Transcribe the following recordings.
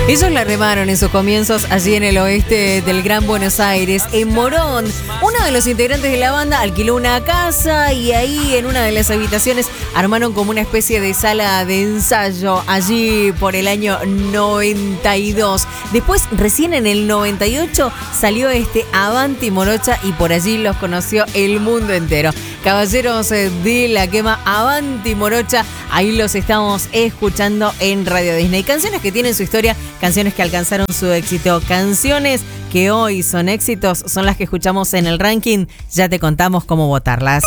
Ellos la remaron en sus comienzos allí en el oeste del Gran Buenos Aires, en Morón. Uno de los integrantes de la banda alquiló una casa y ahí en una de las habitaciones armaron como una especie de sala de ensayo allí por el año 92. Después, recién en el 98, salió este Avanti Morocha y por allí los conoció el mundo entero. Caballeros de la Quema, Avanti Morocha, ahí los estamos escuchando en Radio Disney. Canciones que tienen su historia, canciones que alcanzaron su éxito, canciones que hoy son éxitos, son las que escuchamos en el ranking. Ya te contamos cómo votarlas.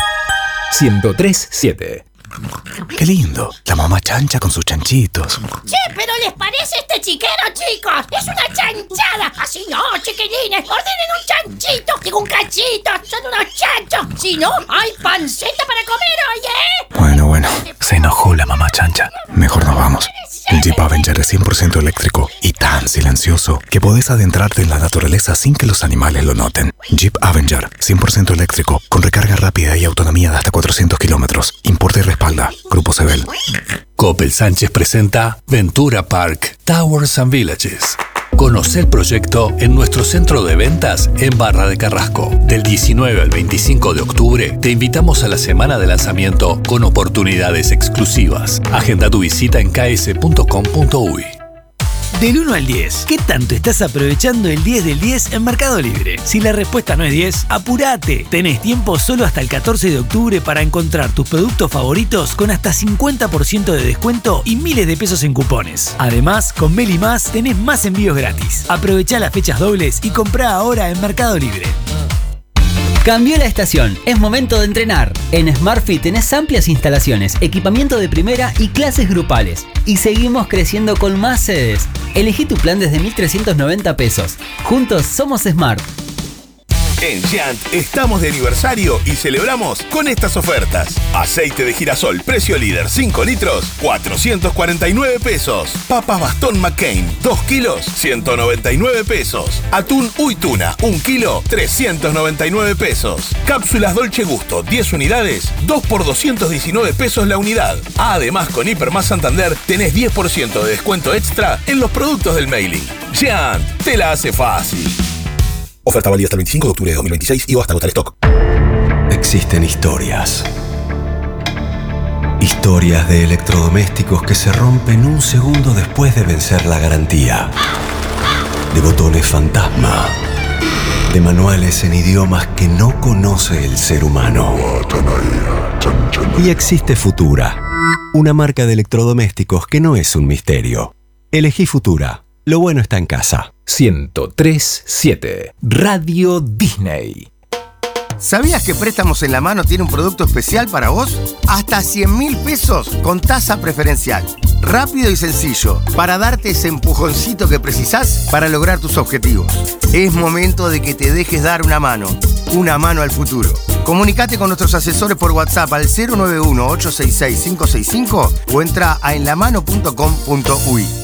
103.7. Qué lindo, la mamá chancha con sus chanchitos. Che, pero ¿les parece este chiquero, chicos? ¡Es una chanchada! Así no, chiquilines, ordenen un chanchito. Digo, un cachito, son unos chanchos. Si no, hay panceta para comer hoy, ¿eh? Bueno, se enojó la mamá chancha. Mejor nos vamos. El Jeep Avenger es 100% eléctrico y tan silencioso que podés adentrarte en la naturaleza sin que los animales lo noten. Jeep Avenger, 100% eléctrico, con recarga rápida y autonomía de hasta 400 kilómetros. Importa y respalda. Grupo Sebel. Coppel Sánchez presenta Ventura Park Towers and Villages. Conoce el proyecto en nuestro centro de ventas en Barra de Carrasco. Del 19 al 25 de octubre te invitamos a la semana de lanzamiento con oportunidades exclusivas. Agenda tu visita en ks.com.uy. Del 1 al 10, ¿qué tanto estás aprovechando el 10 del 10 en Mercado Libre? Si la respuesta no es 10, apurate. Tenés tiempo solo hasta el 14 de octubre para encontrar tus productos favoritos con hasta 50% de descuento y miles de pesos en cupones. Además, con Meli Más tenés más envíos gratis. Aprovechá las fechas dobles y comprá ahora en Mercado Libre. Cambió la estación, es momento de entrenar. En SmartFit tenés amplias instalaciones, equipamiento de primera y clases grupales. Y seguimos creciendo con más sedes. Elegí tu plan desde 1.390 pesos. Juntos somos Smart. En Giant estamos de aniversario y celebramos con estas ofertas. Aceite de girasol, precio líder, 5 litros, 449 pesos. Papas Bastón McCain, 2 kilos, 199 pesos. Atún Uy Tuna, 1 kilo, 399 pesos. Cápsulas Dolce Gusto, 10 unidades, 2 por 219 pesos la unidad. Además, con Hipermás Santander tenés 10% de descuento extra en los productos del mailing. Giant, te la hace fácil. Oferta válida hasta el 25 de octubre de 2026 y o hasta agotar stock. Existen historias. Historias de electrodomésticos que se rompen un segundo después de vencer la garantía. De botones fantasma. De manuales en idiomas que no conoce el ser humano. Y existe Futura, una marca de electrodomésticos que no es un misterio. Elegí Futura. Lo bueno está en casa. 103.7. Radio Disney. ¿Sabías que Préstamos en la Mano tiene un producto especial para vos? Hasta 100.000 pesos con tasa preferencial. Rápido y sencillo, para darte ese empujoncito que precisás para lograr tus objetivos. Es momento de que te dejes dar una mano al futuro. Comunicate con nuestros asesores por WhatsApp al 091-866-565 o entra a enlamano.com.uy.